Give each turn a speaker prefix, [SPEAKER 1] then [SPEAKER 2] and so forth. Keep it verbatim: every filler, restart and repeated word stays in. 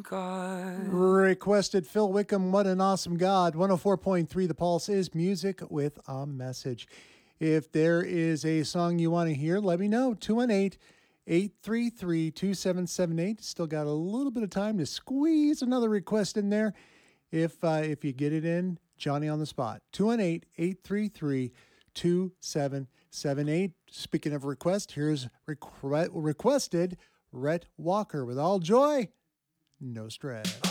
[SPEAKER 1] God.
[SPEAKER 2] Requested Phil Wickham, What an Awesome God. one oh four point three The Pulse is music with a message. If there is a song you want to hear, let me know. two one eight, eight three three, two seven seven eight. Still got a little bit of time to squeeze another request in there. If uh, if you get it in, Johnny on the spot. two one eight, eight three three, two seven seven eight. Speaking of request, here's requ- requested Rhett Walker with All Joy, No Stress.